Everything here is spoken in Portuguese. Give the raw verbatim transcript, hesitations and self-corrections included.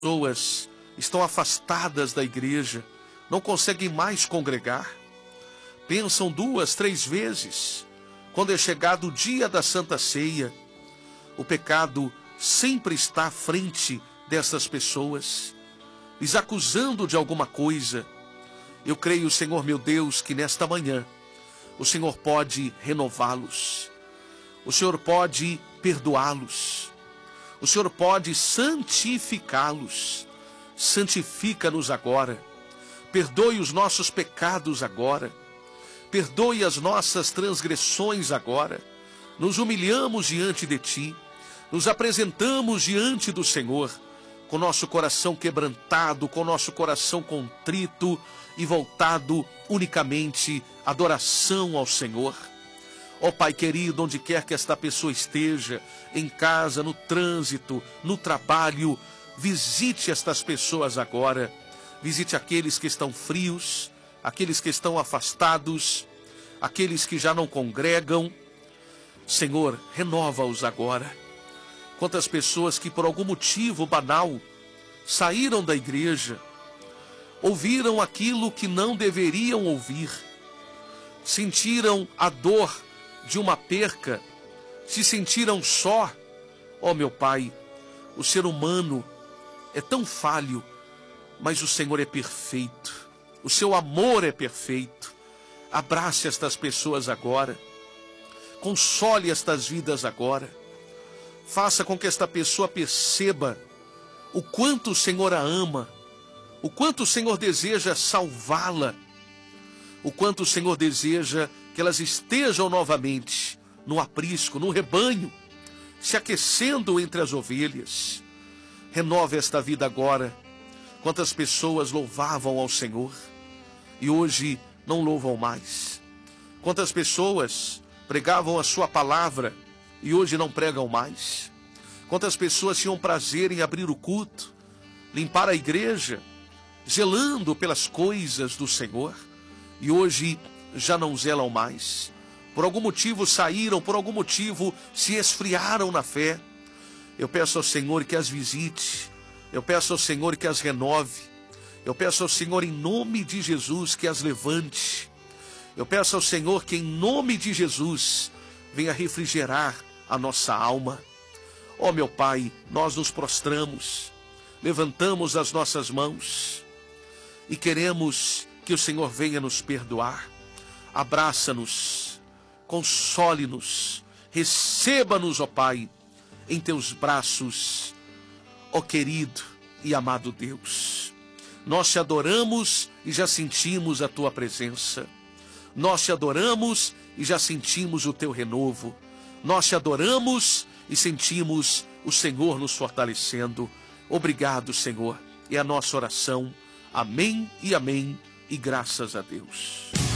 Pessoas estão afastadas da igreja, não conseguem mais congregar, pensam duas, três vezes. Quando é chegado o dia da Santa Ceia, o pecado sempre está à frente dessas pessoas, lhes acusando de alguma coisa. Eu creio, Senhor meu Deus, que nesta manhã o Senhor pode renová-los, o Senhor pode perdoá-los, o Senhor pode santificá-los. Santifica-nos agora, perdoe os nossos pecados agora, perdoe as nossas transgressões agora. Nos humilhamos diante de Ti, nos apresentamos diante do Senhor, com nosso coração quebrantado, com nosso coração contrito e voltado unicamente à adoração ao Senhor. Ó oh, Pai querido, onde quer que esta pessoa esteja, em casa, no trânsito, no trabalho, visite estas pessoas agora. Visite aqueles que estão frios, aqueles que estão afastados, aqueles que já não congregam. Senhor, renova-os agora. Quantas pessoas que por algum motivo banal saíram da igreja, ouviram aquilo que não deveriam ouvir, sentiram a dor de uma perca, se sentiram só. Ó meu Pai, o ser humano é tão falho, mas o Senhor é perfeito, o seu amor é perfeito. Abrace estas pessoas agora, console estas vidas agora, faça com que esta pessoa perceba o quanto o Senhor a ama, o quanto o Senhor deseja salvá-la, o quanto o Senhor deseja que elas estejam novamente no aprisco, no rebanho, se aquecendo entre as ovelhas. Renove esta vida agora. Quantas pessoas louvavam ao Senhor e hoje não louvam mais. Quantas pessoas pregavam a sua palavra e hoje não pregam mais. Quantas pessoas tinham prazer em abrir o culto, limpar a igreja, zelando pelas coisas do Senhor, e hoje já não zelam mais. Por algum motivo saíram, por algum motivo se esfriaram na fé. Eu peço ao Senhor que as visite, eu peço ao Senhor que as renove, eu peço ao Senhor em nome de Jesus que as levante, eu peço ao Senhor que em nome de Jesus venha refrigerar a nossa alma. Ó oh, meu Pai, nós nos prostramos, levantamos as nossas mãos e queremos que o Senhor venha nos perdoar. Abraça-nos, console-nos, receba-nos, ó Pai, em teus braços, ó querido e amado Deus. Nós te adoramos e já sentimos a tua presença. Nós te adoramos e já sentimos o teu renovo. Nós te adoramos e sentimos o Senhor nos fortalecendo. Obrigado, Senhor. É a nossa oração. Amém e amém. E graças a Deus.